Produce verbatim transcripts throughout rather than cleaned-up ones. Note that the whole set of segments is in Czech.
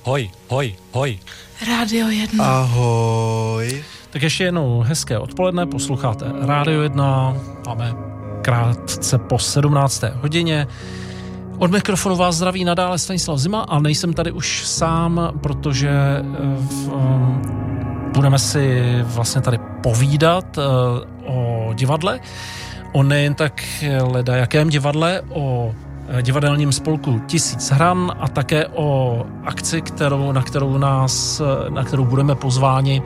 hoj, hoj, hoj. Rádio jedna. Ahoj. Tak ještě jednou hezké odpoledne, posloucháte Rádio jedna, máme krátce po sedmnácté hodině. Od mikrofonu vás zdraví nadále Stanislav Zima a nejsem tady už sám, protože v, um, budeme si vlastně tady povídat uh, o divadle, o nejen tak leda jakém divadle, o divadelním spolku Tisíc hran a také o akci, kterou, na kterou nás, na kterou budeme pozváni,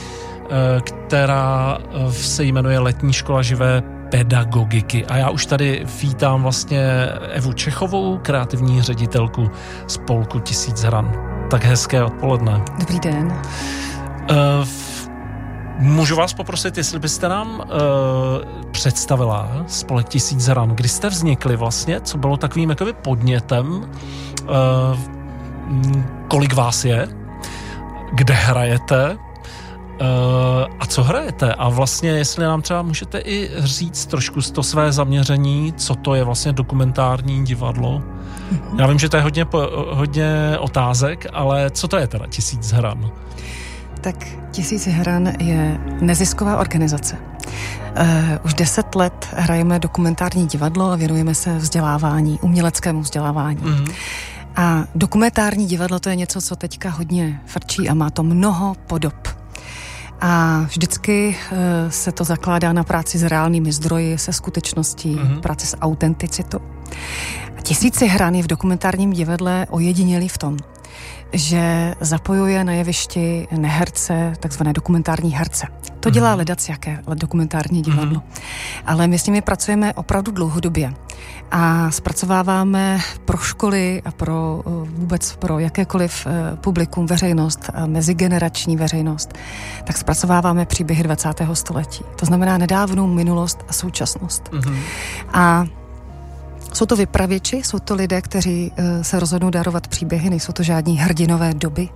která se jmenuje Letní škola živé pedagogiky. A já už tady vítám vlastně Evu Čechovou, kreativní ředitelku spolku Tisíc hran. Tak hezké odpoledne. Dobrý den. Uh, Můžu vás poprosit, jestli byste nám uh, představila spolek Tisíc hran, kdy jste vznikli vlastně, co bylo takovým jakoby podnětem, uh, kolik vás je, kde hrajete uh, a co hrajete a vlastně jestli nám třeba můžete i říct trošku z to své zaměření, co to je vlastně dokumentární divadlo. Mm-hmm. Já vím, že to je hodně, hodně otázek, ale co to je teda Tisíc hran? Tak Tisíc hran je nezisková organizace. Uh, už deset let hrajeme dokumentární divadlo a věnujeme se vzdělávání, uměleckému vzdělávání. Mm. A dokumentární divadlo to je něco, co teďka hodně frčí a má to mnoho podob. A vždycky uh, se to zakládá na práci s reálnými zdroji, se skutečností, mm. práci s autenticitou. A Tisíc hran je v dokumentárním divadle ojedinělý v tom, že zapojuje na jevišti neherce, takzvané dokumentární herce. To dělá mm. ledac jaké dokumentární divadlo. Mm. Ale my s nimi pracujeme opravdu dlouhodobě. A zpracováváme pro školy a pro vůbec pro jakékoliv publikum, veřejnost, mezigenerační veřejnost, tak zpracováváme příběhy dvacátého století. To znamená nedávnou minulost a současnost. Mm. A jsou to vypravěči, jsou to lidé, kteří uh, se rozhodnou darovat příběhy, nejsou to žádní hrdinové doby.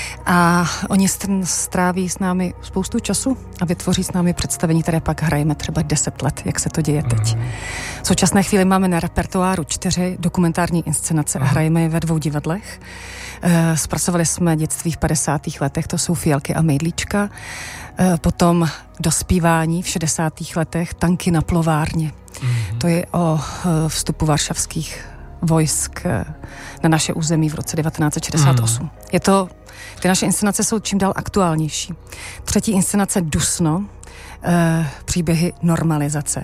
A oni stráví s námi spoustu času a vytvoří s námi představení, které pak hrajeme třeba deset let, jak se to děje teď. V současné chvíli máme na repertoáru čtyři dokumentární inscenace a hrajeme je ve dvou divadlech. Uh, zpracovali jsme dětství v padesátých letech, to jsou Fialky a Mejdlíčka. Uh, potom dospívání v šedesátých letech, Tanky na plovárně. Mm-hmm. To je o vstupu varšavských vojsk na naše území v roce devatenáct set šedesát osm. Mm. Je to, ty naše inscenace jsou čím dál aktuálnější. Třetí inscenace Dusno, eh, příběhy normalizace.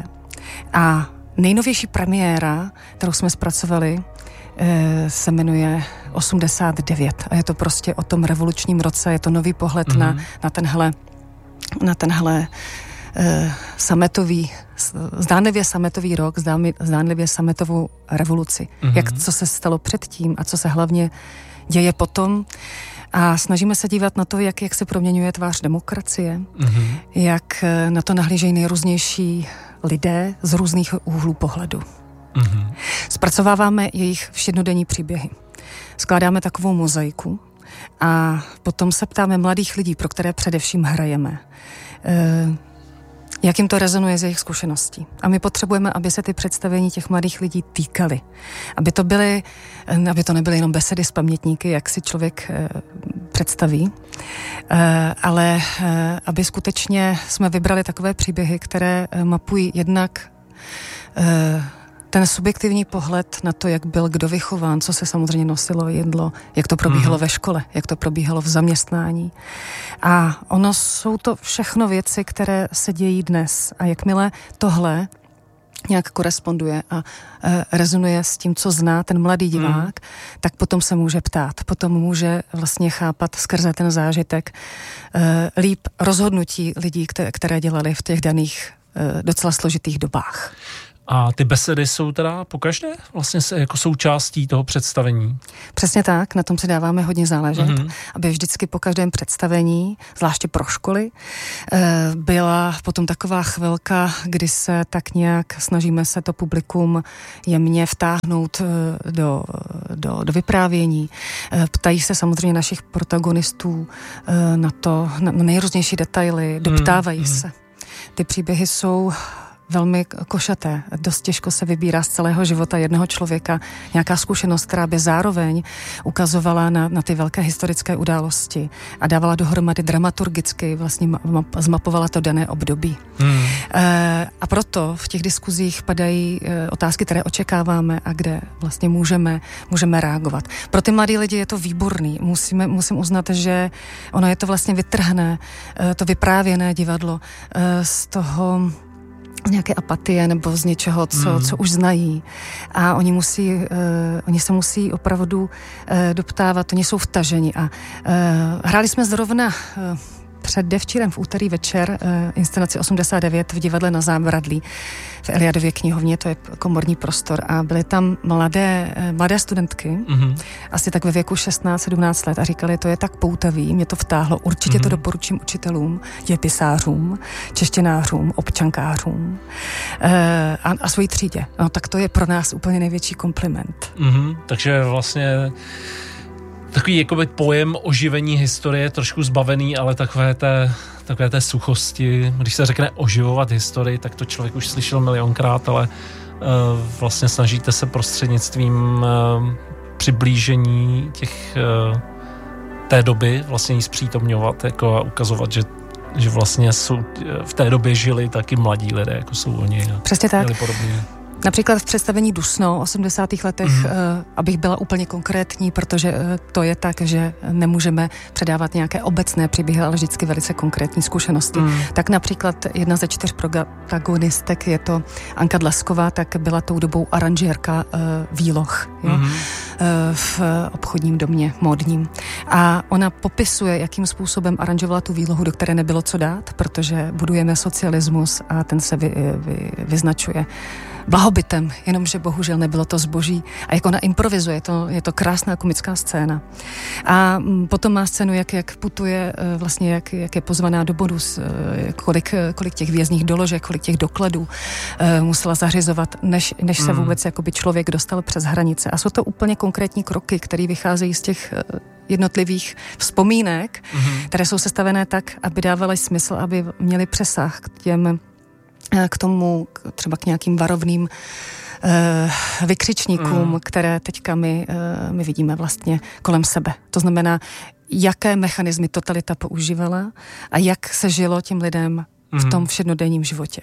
A nejnovější premiéra, kterou jsme zpracovali, eh, se jmenuje osmdesát devět. A je to prostě o tom revolučním roce, je to nový pohled mm. na, na tenhle, na tenhle eh, sametový zdánlivě sametový rok, zdánlivě sametovou revoluci. Mm-hmm. Jak, co se stalo předtím a co se hlavně děje potom. A snažíme se dívat na to, jak, jak se proměňuje tvář demokracie, mm-hmm. jak na to nahlížejí nejrůznější lidé z různých úhlů pohledu. Mm-hmm. Zpracováváme jejich všednodenní příběhy. Skládáme takovou mozaiku a potom se ptáme mladých lidí, pro které především hrajeme, e- jak jim to rezonuje z jejich zkušeností. A my potřebujeme, aby se ty představení těch mladých lidí týkaly. Aby to byly, aby to nebyly jenom besedy s pamětníky, jak si člověk e, představí, e, ale e, aby skutečně jsme vybrali takové příběhy, které e, mapují jednak e, ten subjektivní pohled na to, jak byl kdo vychován, co se samozřejmě nosilo, jedlo, jak to probíhalo mm. ve škole, jak to probíhalo v zaměstnání. A ono jsou to všechno věci, které se dějí dnes. A jakmile tohle nějak koresponduje a e, rezonuje s tím, co zná ten mladý divák, mm. tak potom se může ptát. Potom může vlastně chápat skrze ten zážitek e, líp rozhodnutí lidí, které, které dělali v těch daných e, docela složitých dobách. A ty besedy jsou teda pokaždé vlastně se jako součástí toho představení? Přesně tak, na tom si dáváme hodně záležet, mm-hmm. aby vždycky po každém představení, zvláště pro školy, byla potom taková chvilka, kdy se tak nějak snažíme se to publikum jemně vtáhnout do, do, do vyprávění. Ptají se samozřejmě našich protagonistů na to, na nejrůznější detaily, doptávají mm-hmm. se. Ty příběhy jsou velmi košaté. Dost těžko se vybírá z celého života jednoho člověka nějaká zkušenost, která by zároveň ukazovala na, na ty velké historické události a dávala dohromady dramaturgicky, vlastně map, zmapovala to dané období. Hmm. E, a proto v těch diskuzích padají e, otázky, které očekáváme a kde vlastně můžeme, můžeme reagovat. Pro ty mladí lidi je to výborný. Musíme, musím uznat, že ono je to vlastně vytrhné, e, to vyprávěné divadlo e, z toho z nějaké apatie nebo z něčeho, co, mm. co už znají. A oni musí, uh, oni se musí opravdu uh, doptávat, oni jsou vtaženi. A uh, hráli jsme zrovna uh, předevčírem v úterý večer uh, inscenaci osmdesát devět v divadle Na Zábradlí v Eliadově knihovně, to je komorní prostor, a byly tam mladé, uh, mladé studentky, mm-hmm. asi tak ve věku šestnáct sedmnáct let, a říkali, to je tak poutavý, mě to vtáhlo, určitě mm-hmm. to doporučím učitelům, dějepisářům, češtinářům, občankářům uh, a, a svojí třídě. No tak to je pro nás úplně největší kompliment. Mm-hmm. Takže vlastně takový jakoby pojem oživení historie, trošku zbavený, ale takové té, takové té suchosti. Když se řekne oživovat historii, tak to člověk už slyšel milionkrát, ale uh, vlastně snažíte se prostřednictvím uh, přiblížení těch uh, té doby vlastně jí zpřítomňovat jako a ukazovat, že že vlastně jsou, v té době žili taky mladí lidé, jako jsou oni. Přesně tak. Podobně. Například v představení Dusno v osmdesátých letech, mm. uh, abych byla úplně konkrétní, protože uh, to je tak, že nemůžeme předávat nějaké obecné příběhy, ale vždycky velice konkrétní zkušenosti. Mm. Tak například jedna ze čtyř protagonistek, je to Anka Dlasková, tak byla tou dobou aranžérka uh, výloh, jo? Mm. Uh, v obchodním domě módním. A ona popisuje, jakým způsobem aranžovala tu výlohu, do které nebylo co dát, protože budujeme socialismus a ten se vy, vy, vyznačuje blahobytem, jenomže bohužel nebylo to zboží. A jak ona improvizuje, to, je to krásná komická scéna. A potom má scénu, jak, jak putuje, vlastně jak, jak je pozvaná do bodu, kolik, kolik těch vězních doložek, kolik těch dokladů musela zařizovat, než, než se vůbec jakoby člověk dostal přes hranice. A jsou to úplně konkrétní kroky, které vycházejí z těch jednotlivých vzpomínek, mm-hmm. které jsou sestavené tak, aby dávaly smysl, aby měly přesah k těm k tomu, třeba k nějakým varovným eh, vykřičníkům, mm. které teďka my, eh, my vidíme vlastně kolem sebe. To znamená, jaké mechanismy totalita používala a jak se žilo těm lidem mm. v tom všednodenním životě.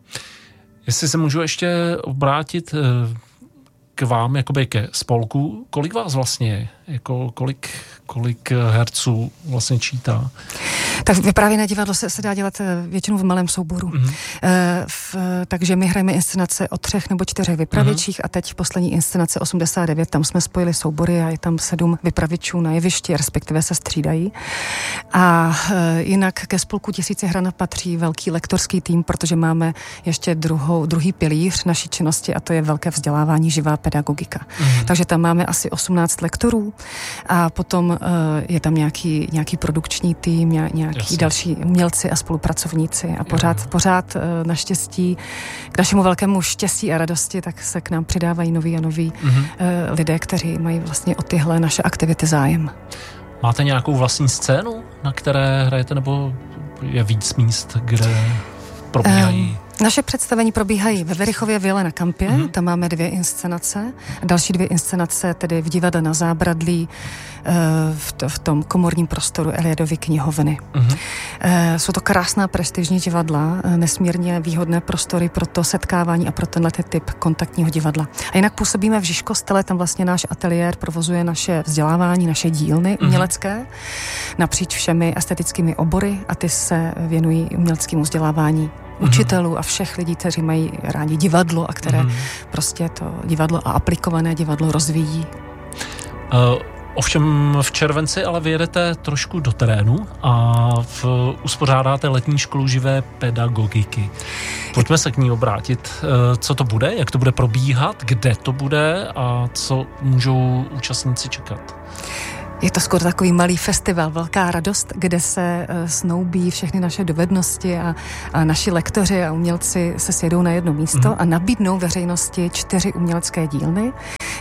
Jestli se můžu ještě obrátit eh, k vám, jakoby ke spolku, kolik vás vlastně je? Jako kolik, kolik herců vlastně čítá? Tak vyprávěné divadlo se, se dá dělat většinou v malém souboru. Mm-hmm. E, v, takže my hrajeme inscenace o třech nebo čtyřech vypravěčích mm-hmm. a teď poslední inscenace osmdesát devět, tam jsme spojili soubory a je tam sedm vypravěčů na jevišti, respektive se střídají. A e, jinak ke spolku Tisíci hran patří velký lektorský tým, protože máme ještě druhou, druhý pilíř naší činnosti a to je velké vzdělávání, živá pedagogika. Mm-hmm. Takže tam máme asi osmnáct lektorů a potom uh, je tam nějaký, nějaký produkční tým, nějaký Jasně. další umělci a spolupracovníci a pořád, yeah. pořád uh, naštěstí k našemu velkému štěstí a radosti tak se k nám přidávají noví a noví mm-hmm. uh, lidé, kteří mají vlastně o tyhle naše aktivity zájem. Máte nějakou vlastní scénu, na které hrajete, nebo je víc míst, kde probíhají? Um, Naše představení probíhají ve Verichově vile na Kampě, mm-hmm. tam máme dvě inscenace. Další dvě inscenace tedy v divadle Na Zábradlí, v, to, v tom komorním prostoru Eliadovy knihovny. Mm-hmm. Jsou to krásná prestižní divadla, nesmírně výhodné prostory pro to setkávání a pro tenhle typ kontaktního divadla. A jinak působíme v Žižkostele, tam vlastně náš ateliér provozuje naše vzdělávání, naše dílny mm-hmm. umělecké, napříč všemi estetickými obory a ty se věnují uměleckému vzdělávání učitelů a všech lidí, kteří mají rádi divadlo a které mm. prostě to divadlo a aplikované divadlo rozvíjí. Uh, ovšem v červenci ale vyjedete trošku do terénu a v, uspořádáte letní školu živé pedagogiky. Pojďme se k ní obrátit. Uh, co to bude, jak to bude probíhat, kde to bude a co můžou účastníci čekat? Je to skoro takový malý festival, velká radost, kde se uh, snoubí všechny naše dovednosti a, a naši lektoři a umělci se sjedou na jedno místo mm. a nabídnou veřejnosti čtyři umělecké dílny.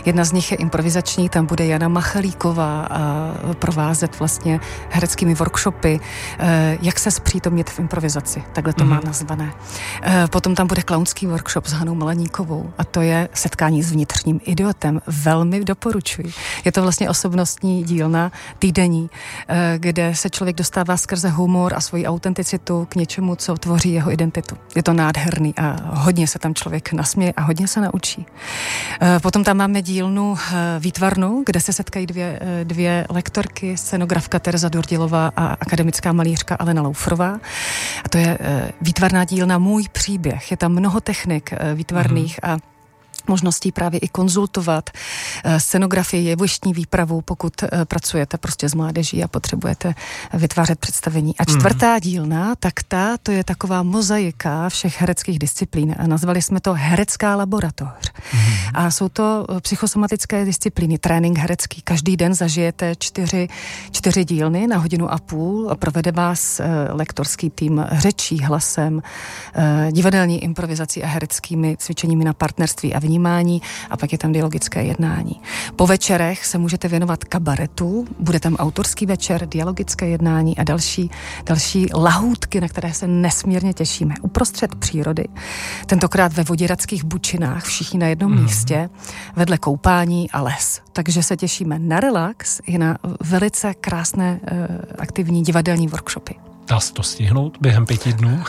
Jedna z nich je improvizační, tam bude Jana Machalíková a provázet vlastně hereckými workshopy, jak se zpřítomnit v improvizaci. Takhle to mm. má nazvané. Potom tam bude klaunský workshop s Hanou Malaníkovou a to je setkání s vnitřním idiotem. Velmi doporučuji. Je to vlastně osobnostní dílna týdenní, kde se člověk dostává skrze humor a svoji autenticitu k něčemu, co tvoří jeho identitu. Je to nádherný a hodně se tam člověk nasměje a hodně se naučí. Potom tam máme dílnu výtvarnou, kde se setkají dvě, dvě lektorky, scenografka Tereza Durdilová a akademická malířka Alena Loufrová. A to je výtvarná dílna Můj příběh. Je tam mnoho technik výtvarných mm-hmm. a možností právě i konzultovat scenografii, jevištní výpravu, pokud pracujete prostě s mládeží a potřebujete vytvářet představení. A čtvrtá dílna, tak ta, to je taková mozaika všech hereckých disciplín. A nazvali jsme to herecká laboratoř. Mm. A jsou to psychosomatické disciplíny, trénink herecký. Každý den zažijete čtyři, čtyři dílny na hodinu a půl a provede vás lektorský tým řečí, hlasem, divadelní improvizací a hereckými cvičeními na partnerství a vnímání a pak je tam dialogické jednání. Po večerech se můžete věnovat kabaretu, bude tam autorský večer, dialogické jednání a další, další lahůdky, na které se nesmírně těšíme. Uprostřed přírody, tentokrát ve Voděradských Bučinách, všichni na jednom mm. místě, vedle koupání a les. Takže se těšíme na relax i na velice krásné uh, aktivní divadelní workshopy. Dá se to stihnout během pěti dnů?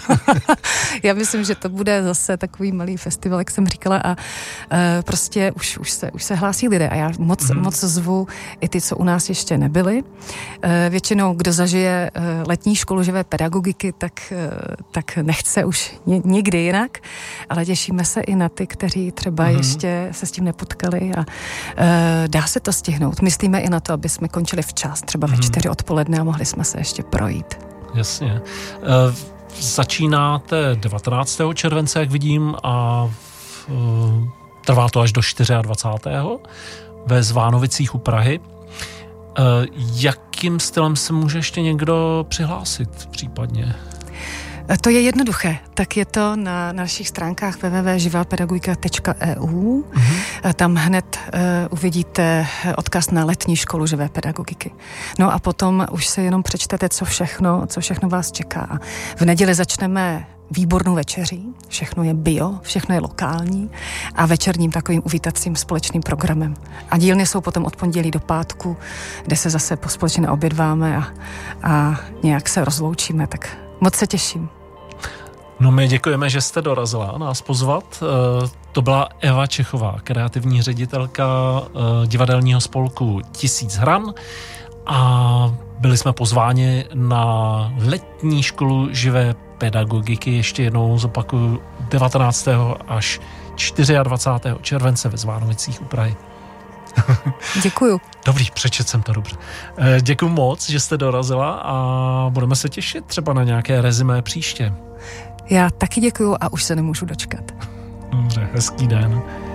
Já myslím, že to bude zase takový malý festival, jak jsem říkala a e, prostě už, už, se, už se hlásí lidé a já moc, mm-hmm. moc zvu i ty, co u nás ještě nebyli. E, většinou, kdo zažije e, letní školu živé pedagogiky, tak, e, tak nechce už ně, nikdy jinak, ale těšíme se i na ty, kteří třeba mm-hmm. ještě se s tím nepotkali a e, dá se to stihnout. Myslíme i na to, aby jsme končili včas, třeba ve čtyři odpoledne a mohli jsme se ještě projít. Jasně. E, začínáte devatenáctého července, jak vidím, a e, trvá to až do dvacátého čtvrtého ve Zvánovicích u Prahy. E, jakým stylem se může ještě někdo přihlásit případně? To je jednoduché. Tak je to na našich stránkách w w w tečka živá pedagogika tečka e u. Mm-hmm. Tam hned uh, uvidíte odkaz na letní školu živé pedagogiky. No a potom už se jenom přečtete, co všechno, co všechno vás čeká. V neděli začneme výbornou večeří, všechno je bio, všechno je lokální a večerním takovým uvítacím společným programem. A dílny jsou potom od pondělí do pátku, kde se zase společně obědváme a, a nějak se rozloučíme, tak moc se těším. No my děkujeme, že jste dorazila nás pozvat. To byla Eva Čechová, kreativní ředitelka divadelního spolku Tisíc hran a byli jsme pozváni na letní školu živé pedagogiky, ještě jednou zopakuju, devatenáctého až dvacátého čtvrtého července ve Zvánovicích u Prahy. Děkuju. Dobrý, přečet jsem to dobře. Děkuju moc, že jste dorazila a budeme se těšit třeba na nějaké rezimé příště. Já taky děkuju a už se nemůžu dočkat. Dobře, hezký den.